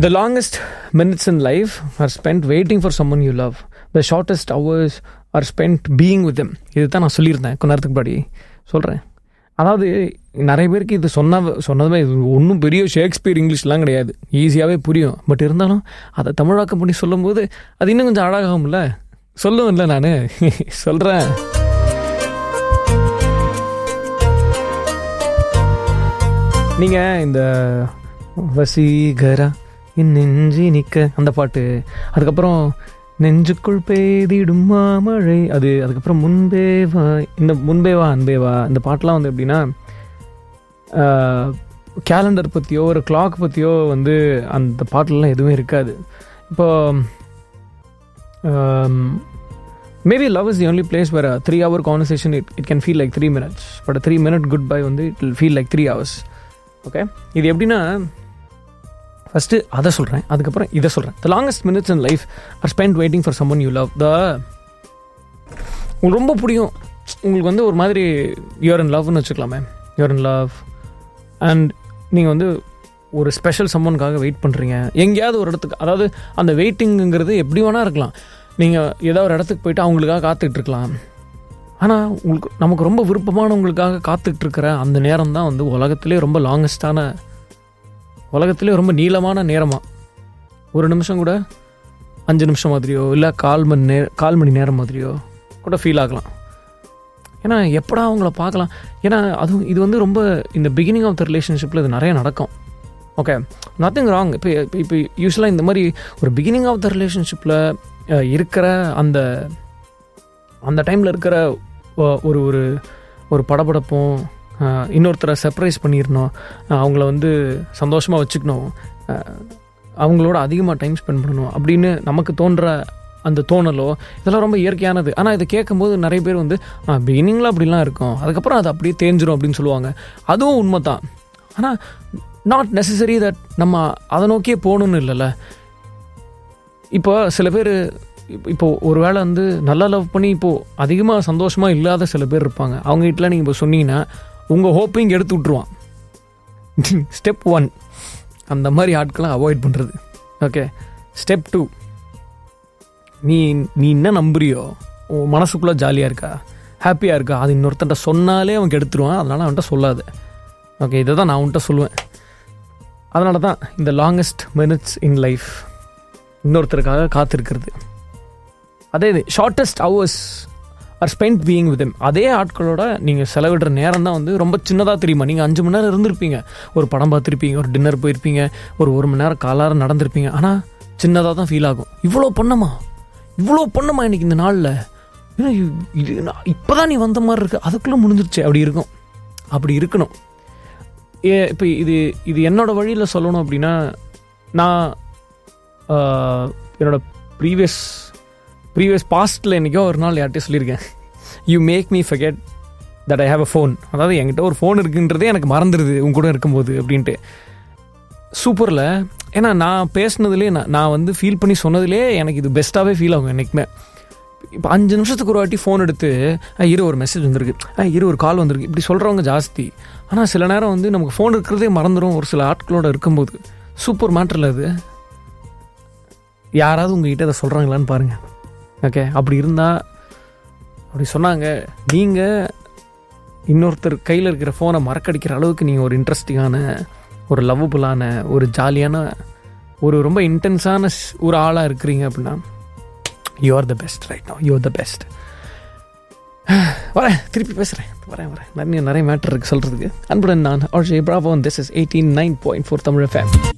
The longest minutes in life are spent waiting for someone you love. The shortest hours are spent being with them. இதுதான் நான் சொல்லியிருந்தேன் கொஞ்ச நேரத்துக்கு முன்னாடி சொல்கிறேன். அதாவது நிறைய பேருக்கு இது சொன்னதுமே இது ஒன்றும் பெரிய ஷேக்ஸ்பியர் இங்கிலீஷ்லாம் கிடையாது, ஈஸியாகவே புரியும். பட் இருந்தாலும் அதை தமிழாக்கம் பண்ணி சொல்லும்போது அது இன்னும் கொஞ்சம் அழகாகும்ல. சொல்லுவேன்ல நான் சொல்கிறேன். நீங்கள் இந்த வசீகரா நெஞ்சி நிற்க அந்த பாட்டு, அதுக்கப்புறம் நெஞ்சுக்குள் பெய்திடும் மாமழை, அதுக்கப்புறம் முன்பேவா, இந்த முன்பேவா அன்பேவா, இந்த பாட்டெலாம் வந்து எப்படின்னா கேலண்டர் பற்றியோ ஒரு கிளாக் பற்றியோ வந்து அந்த பாட்டிலலாம் எதுவுமே இருக்காது. இப்போ maybe love is the only place where 3 hour conversation it can feel like 3 minutes, but 3 minute good bye வந்து it will feel like 3 hours. Okay, இது எப்படின்னா ஃபஸ்ட்டு அதை சொல்கிறேன், அதுக்கப்புறம் இதை சொல்கிறேன். The longest minutes in life R spend waiting for summon you love. உங்களுக்கு ரொம்ப பிடிக்கும், உங்களுக்கு வந்து ஒரு மாதிரி யூஆர் இன் லவ்னு வச்சுக்கலாமே, யூஆர் இன் லவ் அண்ட் நீங்கள் வந்து ஒரு ஸ்பெஷல் சம்மனுக்காக வெயிட் பண்ணுறீங்க எங்கேயாவது ஒரு இடத்துக்கு. அதாவது அந்த வெயிட்டிங்குங்கிறது எப்படி வேணால் இருக்கலாம். நீங்கள் ஏதாவது ஒரு இடத்துக்கு போய்ட்டு அவங்களுக்காக காத்துட்ருக்கலாம். ஆனால் நமக்கு ரொம்ப விருப்பமானவங்களுக்காக காத்துட்ருக்கிற அந்த நேரம் தான் வந்து உலகத்திலே ரொம்ப லாங்கஸ்டான, உலகத்திலே ரொம்ப நீளமான நேரமாக. ஒரு நிமிஷம் கூட 5 நிமிஷம் மாதிரியோ இல்லை 1/4 மணி நேரம் மாதிரியோ கூட ஃபீல் ஆகலாம். ஏன்னா எப்படா அவங்கள பார்க்கலாம். ஏன்னா அதுவும் இது வந்து ரொம்ப இந்த பிகினிங் ஆஃப் த ரிலேஷன்ஷிப்பில் இது நிறைய நடக்கும். Okay, nothing wrong. இப்போ யூஸ்வலாக இந்த மாதிரி ஒரு பிகினிங் ஆஃப் த ரிலேஷன்ஷிப்பில் இருக்கிற அந்த டைமில் இருக்கிற ஒரு படபடப்பும், இன்னொருத்தரை சர்ப்ரைஸ் பண்ணிடணும், அவங்கள வந்து சந்தோஷமாக வச்சுக்கணும், அவங்களோட அதிகமாக டைம் ஸ்பெண்ட் பண்ணணும் அப்படின்னு நமக்கு தோன்ற அந்த தோணலோ இதெல்லாம் ரொம்ப இயற்கையானது. ஆனால் இதை கேட்கும்போது நிறைய பேர் வந்து பிகினிங்கில் அப்படிலாம் இருக்கும், அதுக்கப்புறம் அது அப்படியே தேஞ்சிரும் அப்படின்னு சொல்லுவாங்க. அதுவும் உண்மை தான். ஆனால் நாட் நெசசரி தட் நம்ம அதை நோக்கியே போகணுன்னு இல்லைல்ல. இப்போ சில பேர் இப்போது ஒரு வேளை வந்து நல்லா லவ் பண்ணி இப்போது அதிகமாக சந்தோஷமாக இல்லாத சில பேர் இருப்பாங்க. அவங்க வீட்டில் நீங்கள் இப்போ சொன்னீங்கன்னா உங்கள் ஹோப்பையும் எடுத்து விட்ருவான். ஸ்டெப் 1 அந்த மாதிரி ஆட்களாம் அவாய்ட் பண்ணுறது. ஓகே, ஸ்டெப் 2 நீ என்ன நம்புறியோ, உன் மனசுக்குள்ளே ஜாலியாக இருக்கா, ஹாப்பியாக இருக்கா, அது இன்னொருத்தன்ட்ட சொன்னாலே அவன் எடுத்துருவான். அதனால் அவன்கிட்ட சொல்லாது. ஓகே, இதை தான் நான் அவன்கிட்ட சொல்லுவேன். அதனால தான் இந்த லாங்கஸ்ட் மினிட்ஸ் இன் லைஃப் இன்னொருத்தருக்காக காத்திருக்கிறது. அதே இது shortest hours or spend being with them. அதே ஆட்களோட நீங்கள் செலவிடுற நேரம் தான் வந்து ரொம்ப சின்னதாக தெரியுமா. நீங்கள் 5 மணி நேரம் இருந்திருப்பீங்க, ஒரு படம் பார்த்துருப்பீங்க, ஒரு டின்னர் போயிருப்பீங்க, ஒரு 1 மணி நேரம் காலார நடந்திருப்பீங்க. ஆனால் சின்னதாக தான் ஃபீல் ஆகும். இவ்வளோ பண்ணுமா இன்றைக்கி இந்த நாளில், இப்போ தான் நீ வந்த மாதிரி இருக்குது, அதுக்குள்ளே முடிஞ்சிருச்சு அப்படி இருக்கும். அப்படி இருக்கணும். இப்போ இது என்னோடய வழியில் சொல்லணும் அப்படின்னா, நான் என்னோடய ப்ரீவியஸ் பாஸ்ட்டில் என்றைக்கோ ஒரு நாள் யார்கிட்டே சொல்லியிருக்கேன், you make me forget that I have a phone. அதாவது என்கிட்ட ஒரு ஃபோன் இருக்குன்றதே எனக்கு மறந்துடுது உங்க கூட இருக்கும்போது அப்படின்ட்டு. சூப்பரில். ஏன்னா நான் பேசினதுலேயே நான் வந்து ஃபீல் பண்ணி சொன்னதுலேயே எனக்கு இது பெஸ்ட்டாகவே ஃபீல் ஆகும் என்றைக்குமே. இப்போ 5 நிமிஷத்துக்கு ஒரு வாட்டி ஃபோன் எடுத்து ஒரு மெசேஜ் வந்திருக்கு, ஒரு கால் வந்திருக்கு, இப்படி சொல்கிறவங்க ஜாஸ்தி. ஆனால் சில நேரம் வந்து நமக்கு ஃபோன் இருக்கிறதே மறந்துடும் ஒரு சில ஆட்களோட இருக்கும்போது. சூப்பர் மேட்டரில் அது. யாராவது உங்ககிட்ட அதை சொல்கிறாங்களான்னு பாருங்கள். ஓகே, அப்படி இருந்தால், அப்படி சொன்னாங்க, நீங்கள் இன்னொருத்தர் கையில் இருக்கிற ஃபோனை மறக்கடிக்கிற அளவுக்கு நீங்கள் ஒரு இன்ட்ரெஸ்டிங்கான, ஒரு லவ்வபுளான, ஒரு ஜாலியான, ஒரு ரொம்ப இன்டென்ஸான ஒரு ஆளாக இருக்கிறீங்க அப்படின்னா you are the best right now. You are the best. வரேன், திருப்பி பேசுகிறேன். வரேன். நிறைய மேட்டர் இருக்குது சொல்கிறதுக்கு. அன்புடன் நான் RJ Bravo. This is 89.4 Tamil FM.